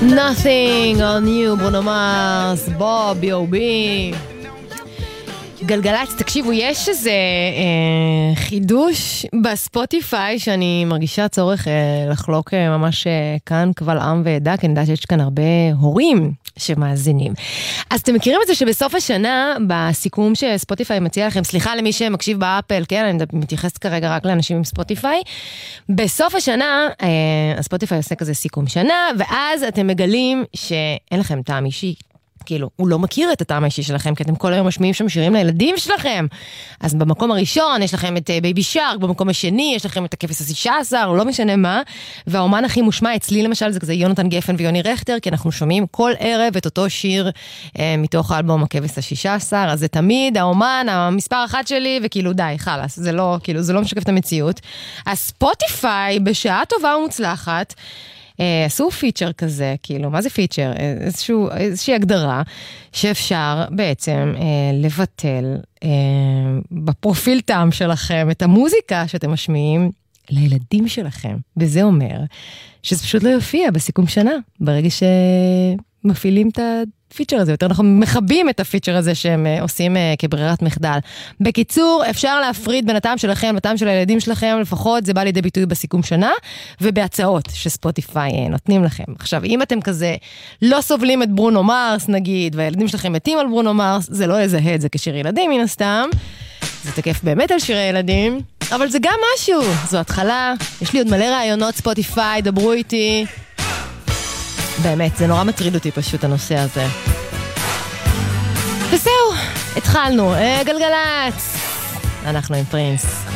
Nothing on you, ברונו מרס, בוב, ביובי. גלגלץ, תקשיבו, יש איזה חידוש בספוטיפיי שאני מרגישה צורך לחלוק ממש כאן קבל עם ועדה, כי אני יודעת שיש כאן הרבה הורים שמאזינים. אז אתם מכירים את זה שבסוף השנה, בסיכום שספוטיפיי מציע לכם, סליחה למי שמקשיב באפל, כן, אני מתייחסת כרגע רק לאנשים עם ספוטיפיי, בסוף השנה, הספוטיפיי עושה כזה סיכום שנה, ואז אתם מגלים שאין לכם טעם אישי, כאילו, הוא לא מכיר את הטעם האישי שלכם, כי אתם כל היום משמיעים שם שירים לילדים שלכם. אז במקום הראשון יש לכם את בייבי שרק, במקום השני יש לכם את הכבש ה-16, לא משנה מה, והאומן הכי מושמע אצלי למשל, זה כזה יונתן גפן ויוני רכטר, כי אנחנו שומעים כל ערב את אותו שיר מתוך האלבום הכבש ה-16, אז זה תמיד האומן, המספר אחד שלי, וכאילו די, חלס, זה לא, כאילו, זה לא משקף את המציאות. הספוטיפיי, בשעה טובה ומוצלחת, עשו פיצ'ר כזה, כאילו, מה זה פיצ'ר? איזושהי הגדרה שאפשר בעצם לבטל בפרופיל טעם שלכם את המוזיקה שאתם משמיעים לילדים שלכם. וזה אומר שזה פשוט לא יופיע בסיכום שנה, ברגע שמפעילים את הפיצ'ר הזה, יותר אנחנו מחבים את הפיצ'ר הזה שהם עושים כברירת מחדל. בקיצור, אפשר להפריד בין הטעם שלכם לטעם של הילדים שלכם, לפחות זה בא לידי ביטוי בסיכום שנה, ובהצעות שספוטיפיי נותנים לכם. עכשיו, אם אתם כזה לא סובלים את ברונו מרס, נגיד, והילדים שלכם מתים על ברונו מרס, זה לא יזהה את זה כשיר ילדים מן הסתם, זה תקף באמת על שירי ילדים, אבל זה גם משהו, זו התחלה, יש לי עוד מלא רעיונות ספוטיפיי, דברו איתי, באמת, זה נורא מטריד אותי פשוט הנושא הזה. וזהו, התחלנו, גלגלץ. אנחנו עם פרינס.